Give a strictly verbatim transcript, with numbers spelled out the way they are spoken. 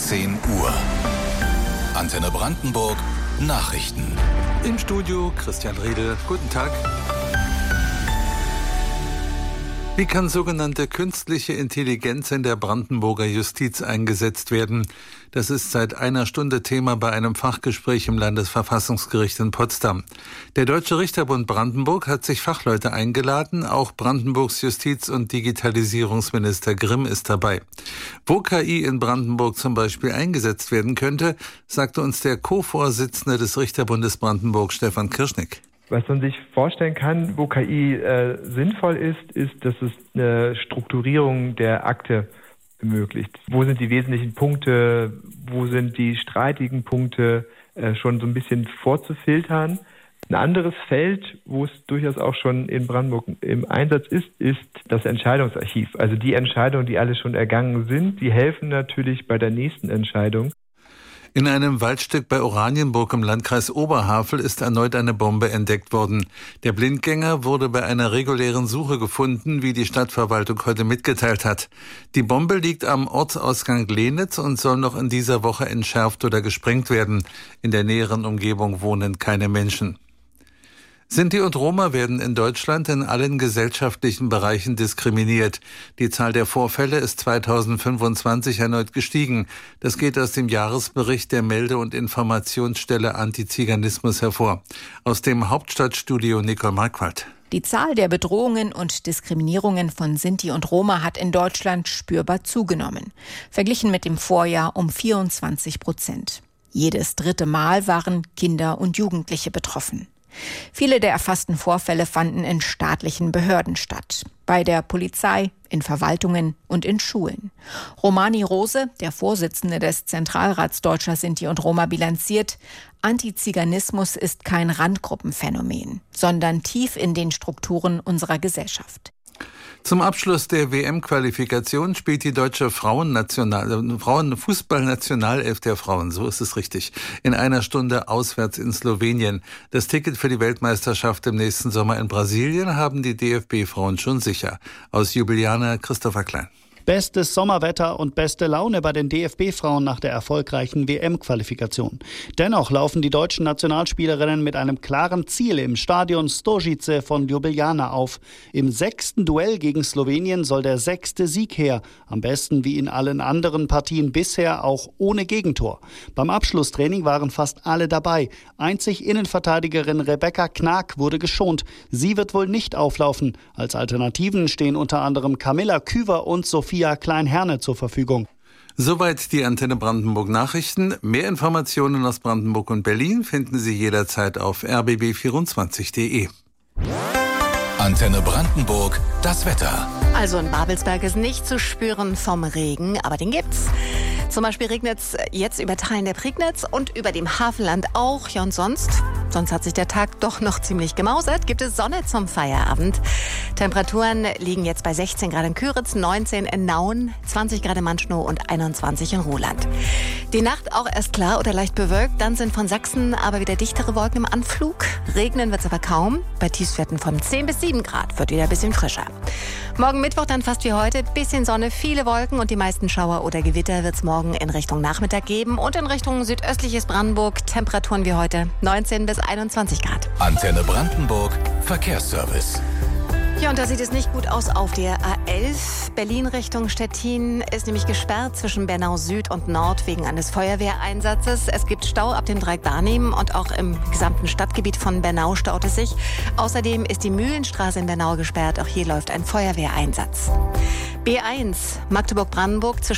zehn Uhr. Antenne Brandenburg Nachrichten. Im Studio Christian Riedel. Guten Tag. Wie kann sogenannte künstliche Intelligenz in der Brandenburger Justiz eingesetzt werden? Das ist seit einer Stunde Thema bei einem Fachgespräch im Landesverfassungsgericht in Potsdam. Der Deutsche Richterbund Brandenburg hat sich Fachleute eingeladen. Auch Brandenburgs Justiz- und Digitalisierungsminister Grimm ist dabei. Wo K I in Brandenburg zum Beispiel eingesetzt werden könnte, sagte uns der Co-Vorsitzende des Richterbundes Brandenburg, Stefan Kirschnick. Was man sich vorstellen kann, wo K I äh, sinnvoll ist, ist, dass es eine Strukturierung der Akte ermöglicht. Wo sind die wesentlichen Punkte, wo sind die streitigen Punkte, äh, schon so ein bisschen vorzufiltern. Ein anderes Feld, wo es durchaus auch schon in Brandenburg im Einsatz ist, ist das Entscheidungsarchiv. Also die Entscheidungen, die alle schon ergangen sind, die helfen natürlich bei der nächsten Entscheidung. In einem Waldstück bei Oranienburg im Landkreis Oberhavel ist erneut eine Bombe entdeckt worden. Der Blindgänger wurde bei einer regulären Suche gefunden, wie die Stadtverwaltung heute mitgeteilt hat. Die Bombe liegt am Ortsausgang Lenitz und soll noch in dieser Woche entschärft oder gesprengt werden. In der näheren Umgebung wohnen keine Menschen. Sinti und Roma werden in Deutschland in allen gesellschaftlichen Bereichen diskriminiert. Die Zahl der Vorfälle ist zweitausendfünfundzwanzig erneut gestiegen. Das geht aus dem Jahresbericht der Melde- und Informationsstelle Antiziganismus hervor. Aus dem Hauptstadtstudio Nicole Marquardt. Die Zahl der Bedrohungen und Diskriminierungen von Sinti und Roma hat in Deutschland spürbar zugenommen. Verglichen mit dem Vorjahr um vierundzwanzig Prozent. Jedes dritte Mal waren Kinder und Jugendliche betroffen. Viele der erfassten Vorfälle fanden in staatlichen Behörden statt. Bei der Polizei, in Verwaltungen und in Schulen. Romani Rose, der Vorsitzende des Zentralrats Deutscher Sinti und Roma, bilanziert: Antiziganismus ist kein Randgruppenphänomen, sondern tief in den Strukturen unserer Gesellschaft. Zum Abschluss der W M-Qualifikation spielt die deutsche Frauennational- Frauenfußballnationalelf der Frauen, so ist es richtig, in einer Stunde auswärts in Slowenien. Das Ticket für die Weltmeisterschaft im nächsten Sommer in Brasilien haben die D F B-Frauen schon sicher. Aus Ljubljana Christopher Klein. Bestes Sommerwetter und beste Laune bei den D F B-Frauen nach der erfolgreichen W M-Qualifikation. Dennoch laufen die deutschen Nationalspielerinnen mit einem klaren Ziel im Stadion Stožice von Ljubljana auf. Im sechsten Duell gegen Slowenien soll der sechste Sieg her. Am besten wie in allen anderen Partien bisher auch ohne Gegentor. Beim Abschlusstraining waren fast alle dabei. Einzig Innenverteidigerin Rebecca Knag wurde geschont. Sie wird wohl nicht auflaufen. Als Alternativen stehen unter anderem Camilla Küver und Sophia Klein-Herne zur Verfügung. Soweit die Antenne Brandenburg Nachrichten. Mehr Informationen aus Brandenburg und Berlin finden Sie jederzeit auf r b b vierundzwanzig punkt d e. Antenne Brandenburg, das Wetter. Also in Babelsberg ist nicht zu spüren vom Regen, aber den gibt's. Zum Beispiel regnet es jetzt über Teilen der Prignitz und über dem Havelland auch. Ja, und sonst? Sonst hat sich der Tag doch noch ziemlich gemausert. Gibt es Sonne zum Feierabend. Temperaturen liegen jetzt bei sechzehn Grad in Küritz, neunzehn in Nauen, zwanzig Grad in Manschnow und einundzwanzig in Roland. Die Nacht auch erst klar oder leicht bewölkt. Dann sind von Sachsen aber wieder dichtere Wolken im Anflug. Regnen wird es aber kaum. Bei Tiefstwerten von zehn bis sieben Grad wird wieder ein bisschen frischer. Morgen Mittwoch dann fast wie heute. Bisschen Sonne, viele Wolken und die meisten Schauer oder Gewitter wird es morgen in Richtung Nachmittag geben. Und in Richtung südöstliches Brandenburg Temperaturen wie heute neunzehn bis einundzwanzig Grad. Antenne Brandenburg Verkehrsservice. Ja, und da sieht es nicht gut aus auf der A elf. Berlin Richtung Stettin ist nämlich gesperrt zwischen Bernau Süd und Nord wegen eines Feuerwehreinsatzes. Es gibt Stau ab dem Dreieck Barnim und auch im gesamten Stadtgebiet von Bernau staut es sich. Außerdem ist die Mühlenstraße in Bernau gesperrt. Auch hier läuft ein Feuerwehreinsatz. B eins Magdeburg-Brandenburg zwischen